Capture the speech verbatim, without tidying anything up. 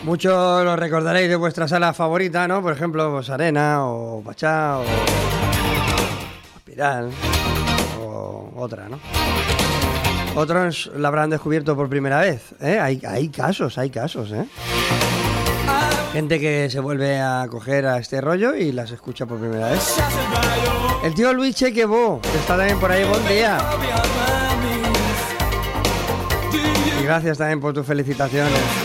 Muchos lo recordaréis de vuestra sala favorita, ¿no? Por ejemplo, pues Arena o Pachá o Espiral o otra, ¿no? Otros la habrán descubierto por primera vez, ¿eh? Hay, hay casos, hay casos, ¿eh? Gente que se vuelve a coger a este rollo y las escucha por primera vez. El tío Luis Chequebó, que está también por ahí, buen día. Y gracias también por tus felicitaciones.